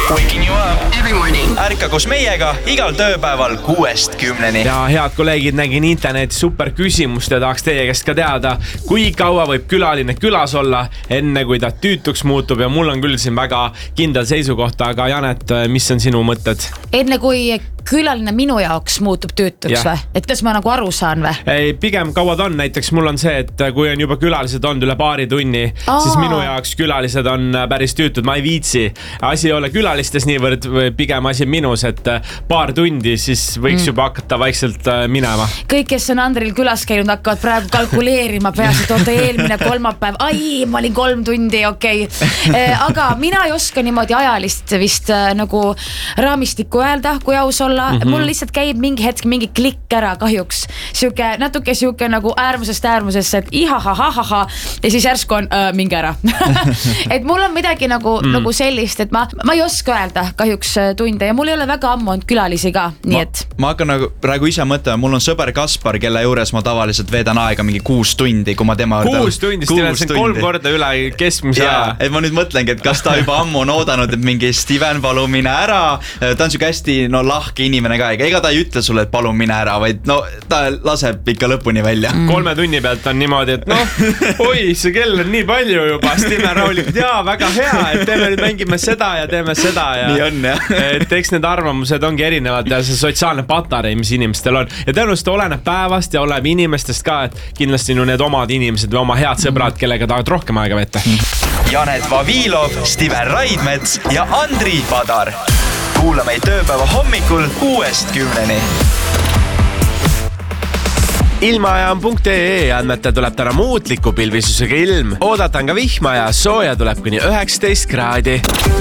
Waking you up every morning. Ärka koos meiega igal tööpäeval 6-10. Ja head kolleegid, nägin internetis super küsimust ja tahaks teie käest ka teada, kui kaua võib külaline külas olla, enne kui ta tüütuks muutub, ja mul on küll siin väga kindel seisukoht, aga Janet, mis on sinu mõtted? Enne kui külaline minu jaoks muutub tüütuks või? Et kas ma nagu aru saan või? Ei, pigem kauad on, näiteks mul on see, et kui on juba külalised olnud üle paari tunni, siis minu jaoks külalised on päris tüütud, ma ei viitsi. Asi ei ole külalistes niivõrd, pigem asi minus, et paar tundi siis võiks juba hakata vaikselt minema. Kõik, kes on Andril külas käinud, hakkavad praegu kalkuleerima peas, et oota eelmine kolmapäev, ma olin 3 tundi, okei. Aga mina ei oska niimoodi ajalist vist nagu raamistikku öelda, kui aus olla. Mul lihtsalt käib mingi hetk mingi klikk ära kahjuks. Natuke siuke nagu äärmusest äärmusesse, et ihahahaha ja siis järsku on mingi ära. Et mul on midagi nagu sellist, et ma ei oska öelda kahjuks tunde ja mul ei ole väga ammu olnud külalisi ka, nii et. Ma hakkan nagu praegu ise mõtlema, mul on sõber Kaspar, kelle juures ma tavaliselt veedan aega mingi 6 tundi, kui ma tema 6 tundi, see on 3 korda üle keskmise aja. Et ma nüüd mõtlengi, et kas ta juba ammu on oodanud, et mingi Steven, palun mine ära. Ta on siuke hästi lahke inimene ka, ega ta ei ütle sulle, et palun mine ära, vaid ta laseb ikka lõpuni välja. 3 tunni pealt on niimoodi, et oi, see kell on nii palju juba, Steven rahulikult, väga hea, et teeme nüüd mängime seda ja teeme seda ja nii on, jah. Et eks need arvamused ongi erinevad ja see sotsiaalne patarei, mis inimestel on ja tõenäoliselt oleneb päevast ja oleneb inimestest ka, et kindlasti need omad inimesed või oma head sõbrad, kellega tahavad rohkem aega võtta. Janet Vavilov, Steven Raidmets ja Andri Padar. Kuula meid tööpäeva hommikul 6-10. Ilmaaja.ee andmetel tuleb täna muutliku pilvisusega ilm. Oodatan ka vihma ja sooja tuleb kuni 19 kraadi.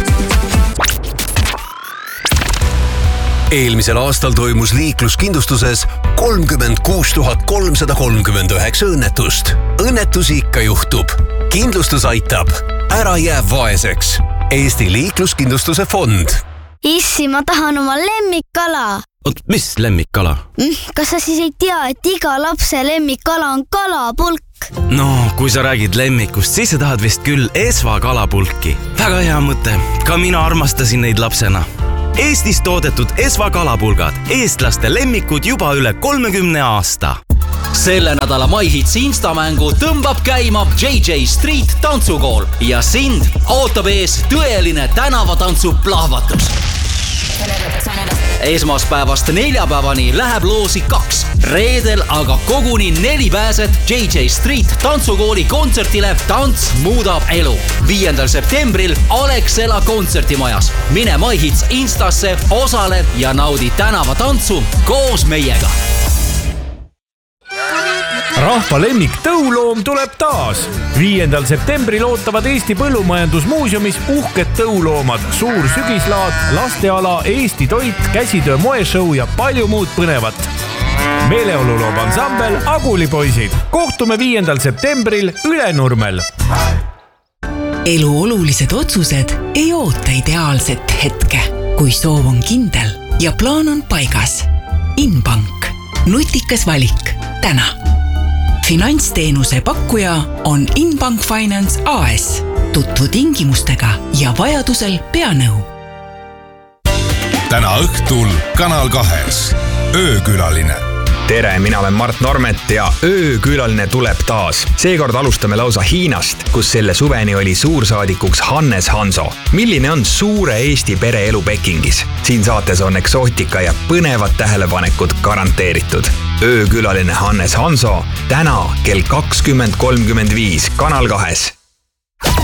Eelmisel aastal toimus liikluskindlustuses 36 339 õnnetust. Õnnetusi ikka juhtub. Kindlustus aitab. Ära jää vaeseks. Eesti liikluskindlustuse fond. Issi, ma tahan oma lemmikkala. Oot, mis lemmikkala? Kas sa siis ei tea, et iga lapse lemmikkala on kalapulk? No, kui sa räägid lemmikust, siis sa tahad vist küll Esva kalapulki. Väga hea mõte. Ka mina armastasin neid lapsena. Eestis toodetud Esva kalapulgad. Eestlaste lemmikud juba üle 30 aasta. Selle nädala MyHits instamängu tõmbab käima JJ Street tantsukool ja sind ootab ees tõeline tänavatantsu plahvatus. Esmaspäevast neljapäevani läheb loosi 2. Reedel aga koguni 4 pääset JJ Street tantsukooli kontsertile Tants muudab elu. 5. septembril Alexela kontsertimajas. Mine MyHits instasse, osale ja naudi tänavatantsu koos meiega. Rahva lemmik tõuloom tuleb taas. 5. septembril ootavad Eesti Põllumajandusmuuseumis uhked tõuloomad, suur sügislaad, lasteala, Eesti toit, käsitöö moeshow ja palju muud põnevat. Meeleoluloob ansambel Agulipoisid. Kohtume 5. septembril Ülenurmel. Elu olulised otsused ei oota ideaalset hetke, kui soov on kindel ja plaan on paigas. Inbank. Nutikas valik. Täna. Finantsteenuse pakkuja on Inbank Finance AS. Tutvu tingimustega ja vajadusel pea nõu. Täna õhtul Kanal 2 Öökülaline. Tere, mina olen Mart Normet ja Öökülaline tuleb taas. Seekord alustame lausa Hiinast, kus selle suveni oli suursaadikuks Hannes Hanso. Milline on suure Eesti pere elu Pekingis? Siin saates on eksootika ja põnevad tähelepanekud garanteeritud. Öökülaline Hannes Hanso täna kell 20.35 Kanal 2.